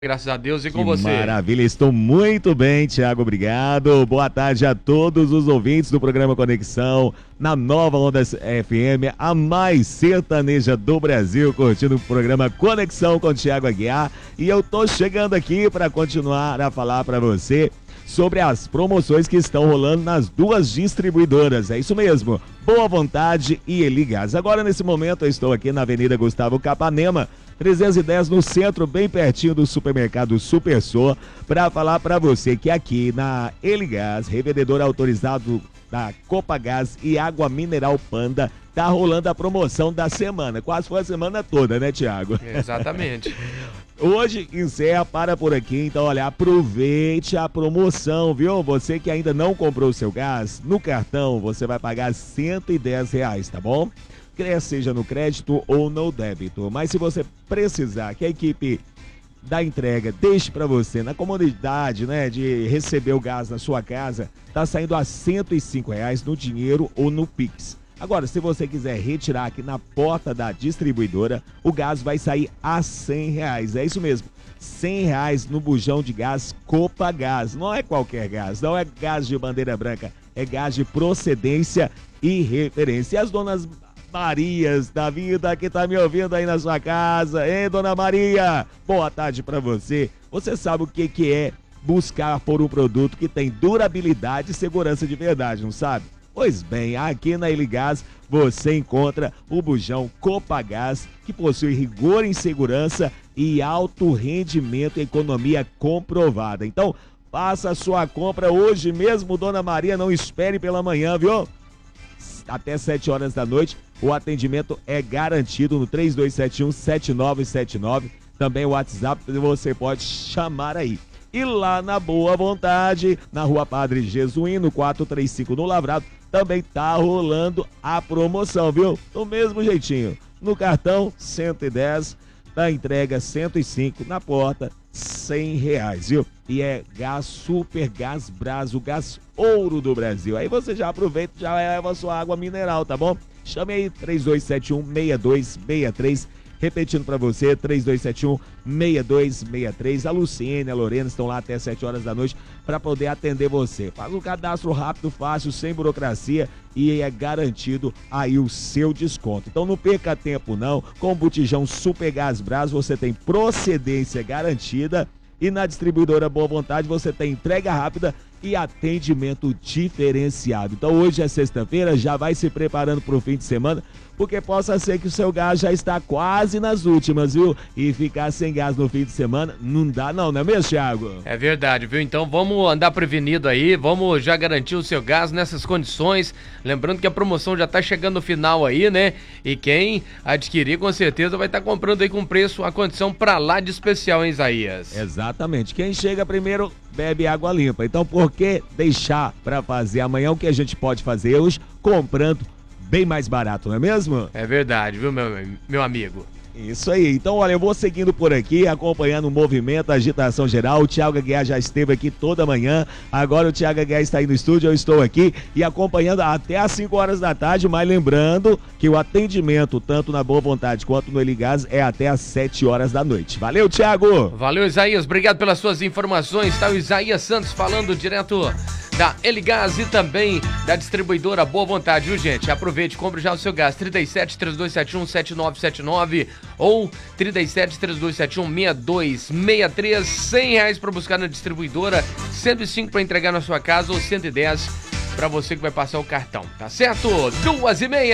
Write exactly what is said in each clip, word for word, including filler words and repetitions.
Graças a Deus, e com que você? Maravilha, estou muito bem, Thiago, obrigado. Boa tarde a todos os ouvintes do programa Conexão, na Nova Onda F M, a mais sertaneja do Brasil, curtindo o programa Conexão com Thiago Aguiar. E eu tô chegando aqui para continuar a falar para você sobre as promoções que estão rolando nas duas distribuidoras. É isso mesmo, Boa Vontade e Eligás. Agora, nesse momento, eu estou aqui na Avenida Gustavo Capanema, trezentos e dez, no centro, bem pertinho do supermercado Supersor, para falar para você que aqui na Eligás, revendedor autorizado da Copagás e Água Mineral Panda, tá rolando a promoção da semana. Quase foi a semana toda, né, Thiago? Exatamente. Hoje encerra, para por aqui, então olha, aproveite a promoção, viu? Você que ainda não comprou o seu gás, no cartão você vai pagar cento e dez reais, tá bom? Quer seja no crédito ou no débito, mas se você precisar que a equipe da entrega deixe para você na comodidade, né, de receber o gás na sua casa, tá saindo a cento e cinco reais no dinheiro ou no Pix. Agora, se você quiser retirar aqui na porta da distribuidora, o gás vai sair a cem reais. É isso mesmo, cem reais no bujão de gás Copagás. Não é qualquer gás, não é gás de bandeira branca, é gás de procedência e referência. E as donas Marias da vida que tá me ouvindo aí na sua casa, hein, dona Maria? Boa tarde pra você. Você sabe o que que é buscar por um produto que tem durabilidade e segurança de verdade, não sabe? Pois bem, aqui na Eligás você encontra o bujão Copagás, que possui rigor em segurança e alto rendimento e economia comprovada. Então, faça a sua compra hoje mesmo, dona Maria, não espere pela manhã, viu? Até sete horas da noite, o atendimento é garantido no três dois sete um, sete nove sete nove, também o WhatsApp você pode chamar aí. E lá na Boa Vontade, na Rua Padre Jesuíno, quatrocentos e trinta e cinco, no Lavrado, também tá rolando a promoção, viu? Do mesmo jeitinho, no cartão cento e dez, na entrega cento e cinco, na porta cem reais, viu? E é gás Super Gás Brás, o gás ouro do Brasil. Aí você já aproveita e já leva a sua água mineral, tá bom? Chame aí três dois sete um, seis dois seis três, repetindo pra você, três dois sete um, seis dois seis três. A Luciene, a Lorena estão lá até sete horas da noite para poder atender você. Faz um cadastro rápido, fácil, sem burocracia e é garantido aí o seu desconto. Então não perca tempo não, com o botijão Super Gás Brás você tem procedência garantida e na distribuidora Boa Vontade você tem entrega rápida e atendimento diferenciado. Então hoje é sexta-feira, já vai se preparando para o fim de semana, porque possa ser que o seu gás já está quase nas últimas, viu? E ficar sem gás no fim de semana não dá não, não é mesmo, Thiago? É verdade, viu? Então vamos andar prevenido aí, vamos já garantir o seu gás nessas condições. Lembrando que a promoção já está chegando no final aí, né? E quem adquirir com certeza vai estar tá comprando aí com preço, a condição pra lá de especial, hein, Isaías? Exatamente. Quem chega primeiro bebe água limpa. Então por que deixar para fazer amanhã o que a gente pode fazer hoje comprando bem mais barato, não é mesmo? É verdade, viu, meu, meu amigo? Isso aí. Então, olha, eu vou seguindo por aqui, acompanhando o movimento, a agitação geral. O Thiago Aguiar já esteve aqui toda manhã. Agora o Thiago Aguiar está aí no estúdio, eu estou aqui e acompanhando até às cinco horas da tarde, mas lembrando que o atendimento, tanto na Boa Vontade quanto no Eligás, é até às sete horas da noite. Valeu, Thiago! Valeu, Isaías. Obrigado pelas suas informações. Tá o Isaías Santos falando direto da Eligás e também da distribuidora Boa Vontade, viu, gente? Aproveite, compre já o seu gás, trinta e sete, três dois sete um, sete nove sete nove ou trinta e sete, três dois sete um, seis dois seis três, cem reais para buscar na distribuidora, cento e cinco para entregar na sua casa ou cento e dez para você que vai passar o cartão, tá certo? Duas e meia!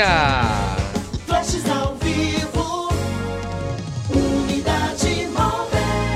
Flashes ao vivo, Unidade Móvel.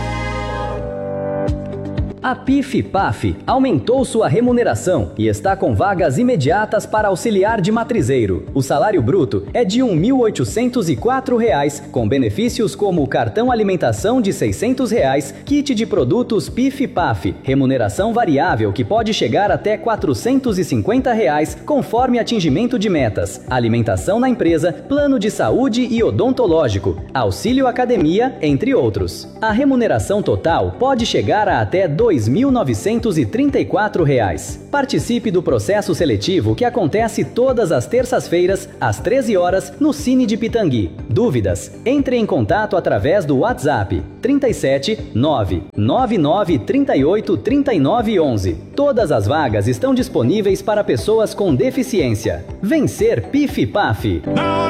A P I F e P A F aumentou sua remuneração e está com vagas imediatas para auxiliar de matrizeiro. O salário bruto é de um mil oitocentos e quatro reais, com benefícios como cartão alimentação de seiscentos reais, kit de produtos P I F e P A F, remuneração variável que pode chegar até quatrocentos e cinquenta reais, conforme atingimento de metas, alimentação na empresa, plano de saúde e odontológico, auxílio academia, entre outros. A remuneração total pode chegar a até dois dois mil novecentos e trinta e quatro reais. Participe do processo seletivo que acontece todas as terças-feiras, às treze horas, no Cine de Pitangui. Dúvidas? Entre em contato através do WhatsApp trinta e sete, nove nove nove, trinta e oito, trinta e nove, onze. Todas as vagas estão disponíveis para pessoas com deficiência. Vencer P I F e P A F.